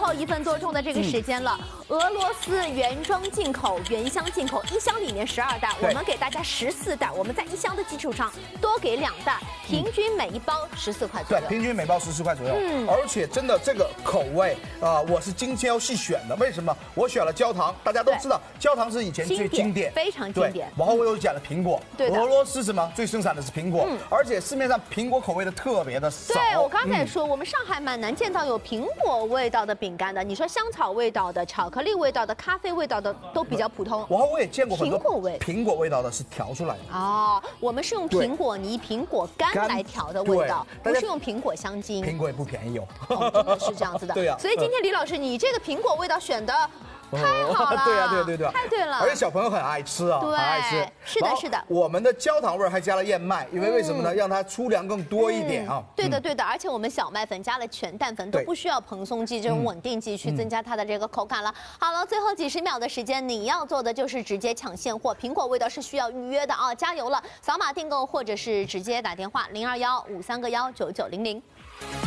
后1分多钟的这个时间了。俄罗斯原装进口、原箱进口，一箱里面12袋，我们给大家14袋，我们在一箱的基础上多给2袋，平均每一包14块左右。 对，平均每包14块左右。而且真的这个口味我是精挑细选的。为什么？我选了焦糖，大家都知道焦糖是以前最经典， 非常经典。 然后我又讲了苹果，俄罗斯什么最生产的是苹果，而且市面上苹果口味的特别的少。 对，我刚才也说，我们上海蛮难见到有苹果味道的饼干的。你说香草味道的、巧克力味道的、咖啡味道的都比较普通。 然后我也见过很多苹果味道的是调出来的。 哦，我们是用苹果泥、苹果干来调的味道，不是用苹果香精。 苹果也不便宜哦，真的是这样子的。 对呀。 所以今天李老师，你这个苹果味道选的太好了。 对呀， 太对了。 而且小朋友很爱吃啊，很爱吃。 是的，是的。 我们的焦糖味还加了燕麦，因为什么呢？让它粗粮更多一点啊。 对的。而且我们小麦粉加了全蛋粉，都不需要蓬松剂这种稳定剂去增加它的这个口感了。好了，最后几十秒的时间，你要做的就是直接抢现货。苹果味道是需要预约的啊，加油了！扫码订购或者是直接打电话0215319900。